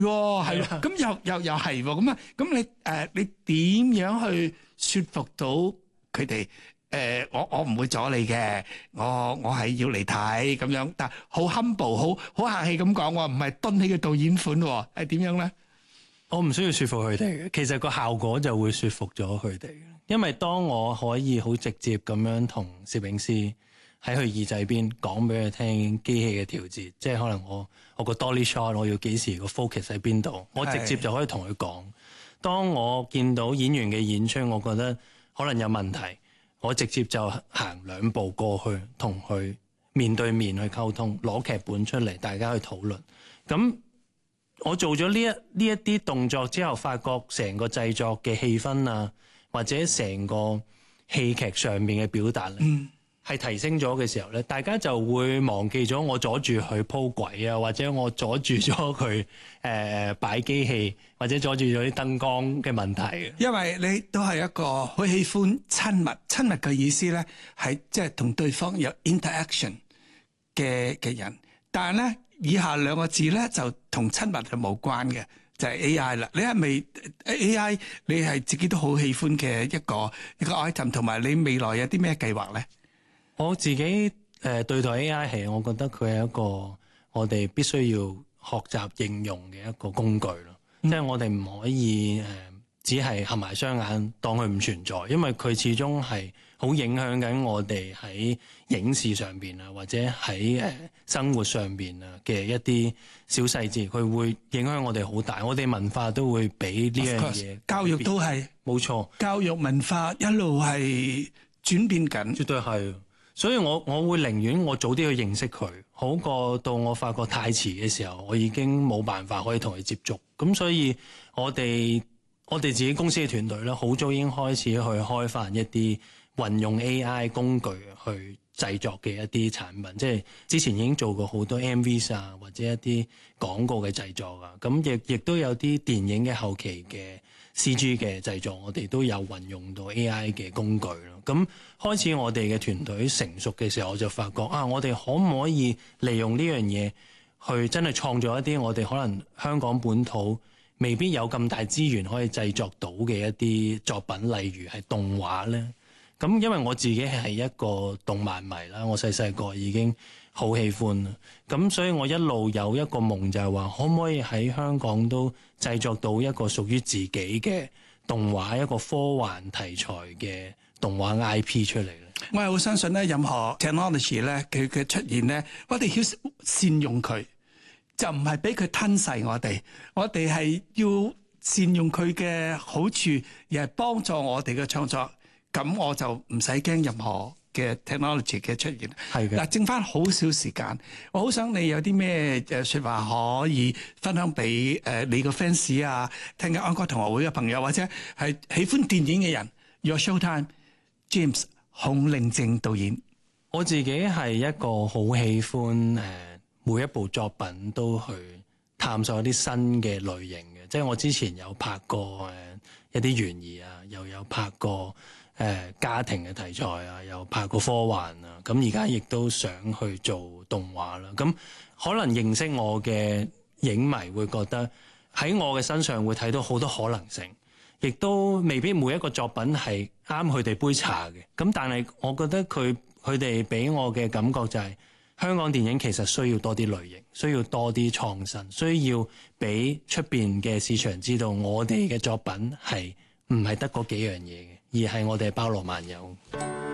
係咯，咁又係喎，咁你點樣去說服到佢哋？我唔會阻你嘅，我係要嚟睇咁樣，但係好 humble，好客氣咁講，我唔係蹲起個導演款喎，係點樣咧？ 我唔需要說服佢哋嘅，其實個效果就會說服咗佢哋。因為當我可以好直接咁樣同攝影師喺佢耳仔邊講俾佢聽機器嘅調節，即係可能我個 dolly shot 我要幾時個 focus 喺邊度，我直接就可以同佢講。當我見到演員嘅演出，我覺得可能有問題，我直接就行2步過去同佢面對面去溝通，攞劇本出嚟，大家去討論。咁我做咗呢一啲動作之後，發覺成個製作嘅氣氛啊，或者成個戲劇上面嘅表達咧，係提升咗嘅時候咧，大家就會忘記咗我阻住佢鋪軌啊，或者我阻住咗佢擺機器，或者阻住咗啲燈光嘅問題。因為你都係一個好喜歡親密嘅意思咧，係即係同對方有 interaction 嘅人。但係咧，以下2個字咧就同親密係無關嘅，就係 AI 啦。你係咪 AI？你係自己都好喜歡嘅一個 item， 同埋你未來有啲咩計劃咧？我自己對待 AI 係，我覺得佢係一個我哋必須要學習應用嘅一個工具咯。即係我哋唔可以只係合埋雙眼當佢唔存在，因為佢始終係好影響緊我哋喺影視上邊啊，或者喺生活上邊啊嘅一啲小細節，佢會影響我哋好大。我哋文化都會俾呢樣嘢，教育都係冇錯，教育文化一路係轉變緊，絕對係。所以我會寧願我早啲去認識佢，好過到我發覺太遲嘅時候，我已經冇辦法可以同佢接觸。咁所以我哋自己公司嘅團隊咧，好早已經開始去開發一啲運用 AI 工具去製作嘅一啲產品，即係之前已經做過好多 MVs 啊，或者一啲廣告嘅製作啊，咁亦都有啲電影嘅後期嘅 CG 嘅製作，我哋都有運用到 AI 嘅工具咯。咁開始我哋嘅團隊成熟嘅時候，我就發覺我哋可唔可以利用呢樣嘢去真係創造一啲我哋可能香港本土未必有咁大資源可以製作到嘅一啲作品，例如係動畫呢？咁因為我自己係一個動漫迷啦，我細個已經好喜歡啦。咁所以我一路有一個夢，就係話可唔可以喺香港都製作到一個屬於自己嘅動畫，一個科幻題材嘅動畫 IP 出嚟咧。我係好相信咧，任何 technology 咧，佢嘅出現咧，我哋要善用佢，就唔係俾佢吞噬我哋。我哋係要善用佢嘅好處，而係幫助我哋嘅創作。咁我就唔使驚任何嘅 technology 嘅出現。係嘅。嗱，剩翻好少時間，我好想你有啲咩説話可以分享俾你個 fans 啊，聽緊安哥同學會嘅朋友，或者係喜歡電影嘅人。Your Showtime James 孔令正導演。我自己係一個好喜歡每一部作品都去探索一啲新嘅類型嘅，即係我之前有拍過一啲懸疑啊，又有拍過家庭嘅題材啊，又拍過科幻啊，咁而家亦都想去做動畫啦。咁可能認識我嘅影迷會覺得喺我嘅身上會睇到好多可能性，亦都未必每一個作品係啱佢哋杯茶嘅。咁但係我覺得佢哋俾我嘅感覺就係香港電影其實需要多啲類型，需要多啲創新，需要俾出邊嘅市場知道我哋嘅作品係唔係得嗰幾樣嘢嘅，而係我哋包羅萬有。